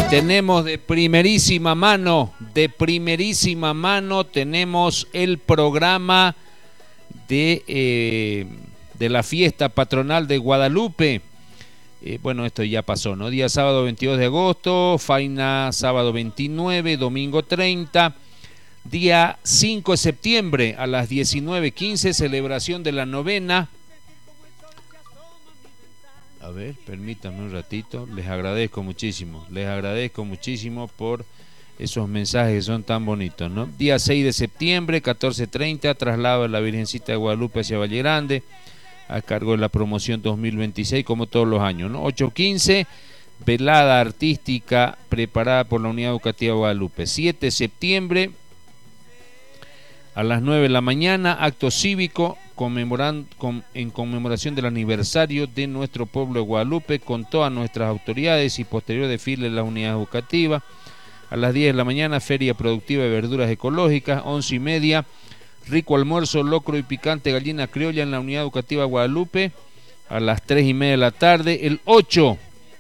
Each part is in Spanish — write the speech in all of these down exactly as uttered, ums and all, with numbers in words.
tenemos de primerísima mano, de primerísima mano, tenemos el programa de, eh, de la fiesta patronal de Guadalupe. Eh, bueno, esto ya pasó, ¿no? Día sábado veintidós de agosto, faina sábado veintinueve, domingo treinta, día cinco de septiembre a las diecinueve quince, celebración de la novena. A ver, permítanme un ratito, les agradezco muchísimo, les agradezco muchísimo por esos mensajes que son tan bonitos, ¿no? Día seis de septiembre, catorce treinta, traslado de la Virgencita de Guadalupe hacia Valle Grande, a cargo de la promoción dos mil veintiséis, como todos los años, ¿no? ocho quince, velada artística preparada por la Unidad Educativa Guadalupe. siete de septiembre, a las nueve de la mañana, acto cívico conmemorando, con, en conmemoración del aniversario de nuestro pueblo de Guadalupe, con todas nuestras autoridades y posterior desfile de la unidad educativa. A las diez de la mañana, feria productiva de verduras ecológicas. once y media, rico almuerzo, locro y picante gallina criolla en la unidad educativa Guadalupe. A las tres y media de la tarde. El ocho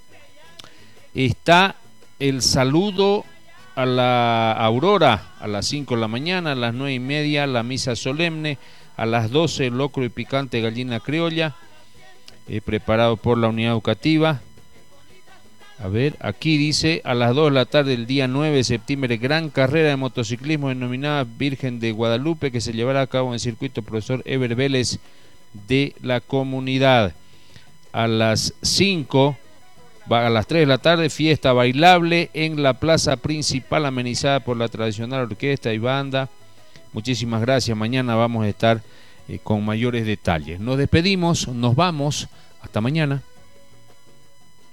está el saludo a la aurora a las cinco de la mañana. A las nueve y media la misa solemne. A las doce locro y picante gallina criolla, eh, preparado por la unidad educativa. A ver, aquí dice, a las dos de la tarde del día nueve de septiembre, gran carrera de motociclismo denominada Virgen de Guadalupe, que se llevará a cabo en el circuito Profesor Eber Vélez de la comunidad. A las cinco, a las tres de la tarde, fiesta bailable en la plaza principal, amenizada por la tradicional orquesta y banda. Muchísimas gracias, mañana vamos a estar eh, con mayores detalles. Nos despedimos, nos vamos, hasta mañana.